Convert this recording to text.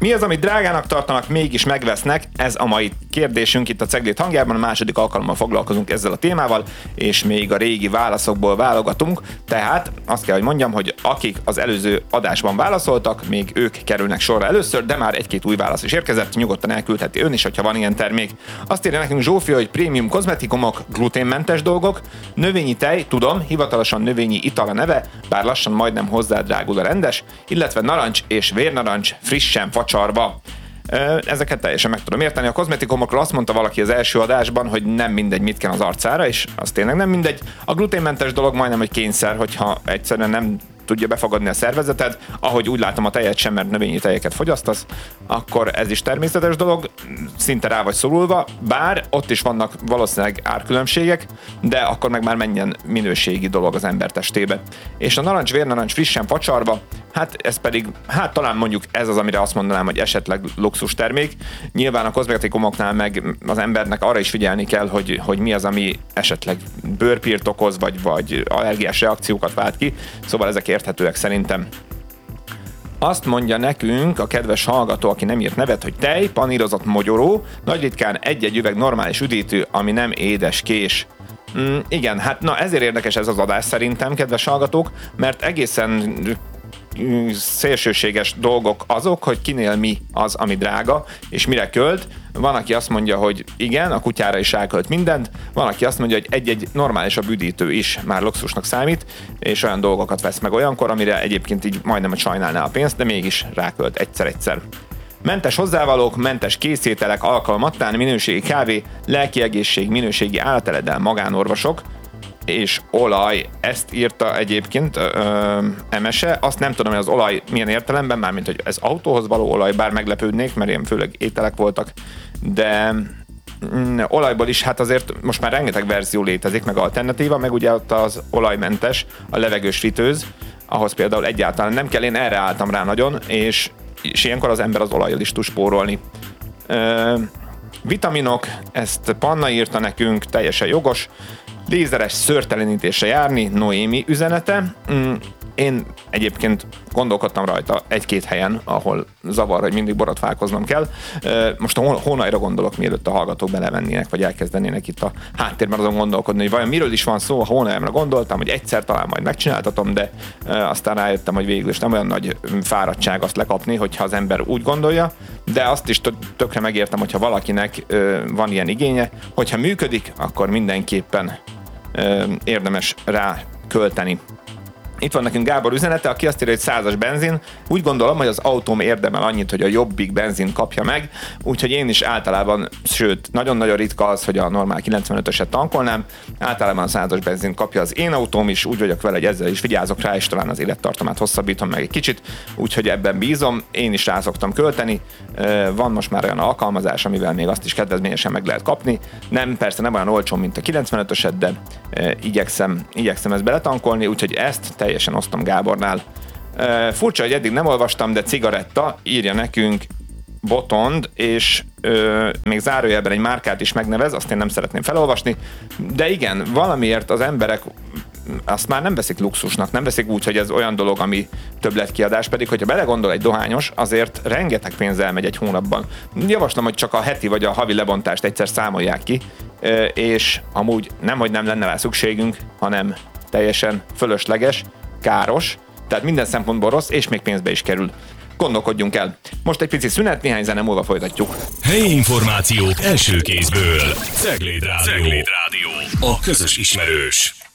Mi az, amit drágának tartanak, mégis megvesznek? Ez a mai kérdésünk itt a Ceglét hangjában. A második alkalommal foglalkozunk ezzel a témával, és még a régi válaszokból válogatunk. Tehát azt kell, hogy mondjam, hogy akik az előző adásban válaszoltak, még ők kerülnek sorra először, de már egy-két új válasz is érkezett, nyugodtan elküldheti ön is, hogyha van ilyen termék. Azt írja nekünk Zsófia, hogy prémium kozmetikumok, gluténmentes dolgok, növényi tej, tudom, hivatalosan növényi ital a neve, bár lassan majdnem hozzádrágul a rendes, illetve narancs és vérnarancs frissen facsarva. Ezeket teljesen meg tudom érteni. A kozmetikumokról azt mondta valaki az első adásban, hogy nem mindegy, mit kell az arcára, és az tényleg nem mindegy. A gluténmentes dolog majdnem, hogy kényszer, hogyha egyszerűen nem tudja befogadni a szervezeted, ahogy úgy látom a tejet sem, mert növényi tejeket fogyasztasz, akkor ez is természetes dolog, szinte rá vagy szorulva, bár ott is vannak valószínűleg árkülönbségek, de akkor meg már menjen minőségi dolog az ember testébe. És a narancs, vérnarancs frissen facsarva, hát ez pedig, hát talán mondjuk ez az, amire azt mondanám, hogy esetleg luxus termék. Nyilván a kozmetikumoknál meg az embernek arra is figyelni kell, hogy mi az, ami esetleg bőrpírt okoz, vagy allergiás reakciókat vált ki, szóval ezek érthetőek szerintem. Azt mondja nekünk a kedves hallgató, aki nem írt nevet, hogy tej, panírozott mogyoró, nagy ritkán egy-egy üveg normális üdítő, ami nem édeskés. Igen, hát na ezért érdekes ez az adás szerintem, kedves hallgatók, mert egészen szélsőséges dolgok azok, hogy kinél mi az, ami drága, és mire költ. Van, aki azt mondja, hogy igen, a kutyára is elkölt mindent, van, aki azt mondja, hogy egy-egy normálisabb üdítő is már luxusnak számít, és olyan dolgokat vesz meg olyankor, amire egyébként így majdnem, hogy sajnálná a pénzt, de mégis rákölt egyszer-egyszer. Mentes hozzávalók, mentes készételek, alkalmattán, minőségi kávé, lelki egészség, minőségi állateleddel, magánorvosok, és olaj, ezt írta egyébként Emese, azt nem tudom, hogy az olaj milyen értelemben, mármint, hogy ez autóhoz való olaj, bár meglepődnék, mert ilyen főleg ételek voltak, de olajból is, hát azért most már rengeteg verzió létezik, meg alternatíva, meg ugye ott az olajmentes, a levegős fritőz, ahhoz például egyáltalán nem kell, én erre álltam rá nagyon, és ilyenkor az ember az olajjal is tud spórolni. Vitaminok, ezt Panna írta nekünk, teljesen jogos. Lézeres szőrtelenítésre járni, Noémi üzenete. Én egyébként gondolkodtam rajta egy-két helyen, ahol zavar, hogy mindig borotfálkoznom kell. Most a hónajra gondolok, mielőtt a hallgatók belemennének, vagy elkezdenének itt a háttérben azon gondolkodni, hogy vajon miről is van szó. A hónajra gondoltam, hogy egyszer talán majd megcsináltatom, de aztán rájöttem, hogy végül is nem olyan nagy fáradtság azt lekapni, hogyha az ember úgy gondolja, de azt is tökre megértem, hogyha valakinek van ilyen igénye, hogyha működik, akkor mindenképpen érdemes rá költeni. Itt van nekünk Gábor üzenete, aki azt írja, hogy 100-as benzin. Úgy gondolom, hogy az autóm érdemel annyit, hogy a Jobbik benzin kapja meg, úgyhogy én is általában, sőt, nagyon-nagyon ritka az, hogy a normál 95-öset tankolnám. Általában a 100-as benzin kapja az én autóm is, úgy vagyok vele, hogy ezzel is vigyázok rá, és talán az élettartamát hosszabbítom meg egy kicsit, úgyhogy ebben bízom, én is rá szoktam költeni. Van most már olyan alkalmazás, amivel még azt is kedvezményesen meg lehet kapni. Persze nem olyan olcsó, mint a 95-öset, de igyekszem ezt beletankolni, úgyhogy ezt teljesen osztom Gábornál. Furcsa, hogy eddig nem olvastam, de cigaretta, írja nekünk Botond, és még zárójelben egy márkát is megnevez, azt én nem szeretném felolvasni, de igen, valamiért az emberek azt már nem veszik luxusnak, nem veszik úgy, hogy ez olyan dolog, ami többletkiadás, pedig hogyha belegondol egy dohányos, azért rengeteg pénz elmegy egy hónapban. Javaslom, hogy csak a heti vagy a havi lebontást egyszer számolják ki, és amúgy nemhogy nem lenne rá szükségünk, hanem teljesen fölösleges, káros, tehát minden szempontból rossz, és még pénzbe is kerül. Gondolkodjunk el. Most egy pici szünet, néhány zene múlva folytatjuk. Helyi információk első kézből. Cegléd Rádió. A közös ismerős.